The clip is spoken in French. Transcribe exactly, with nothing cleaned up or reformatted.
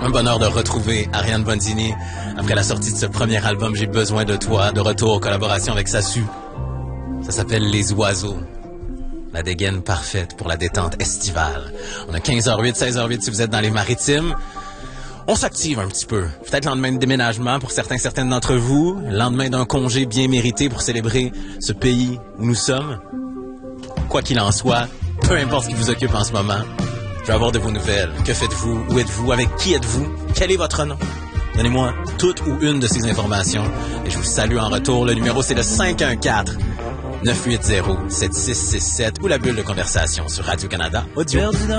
Un bonheur de retrouver Ariane Bondini. Après la sortie de ce premier album, J'ai besoin de toi, de retour en collaboration avec Sassu. Ça s'appelle Les Oiseaux. La dégaine parfaite pour la détente estivale. On a quinze heures huit, seize heures huit si vous êtes dans les maritimes. On s'active un petit peu. Peut-être lendemain de déménagement pour certains, certaines d'entre vous. Lendemain d'un congé bien mérité pour célébrer ce pays où nous sommes. Quoi qu'il en soit, peu importe ce qui vous occupe en ce moment, je veux avoir de vos nouvelles. Que faites-vous? Où êtes-vous? Avec qui êtes-vous? Quel est votre nom? Donnez-moi toute ou une de ces informations et je vous salue en retour. Le numéro, c'est le cinq un quatre, neuf huit zéro, sept six six sept ou la bulle de conversation sur Radio-Canada Audio.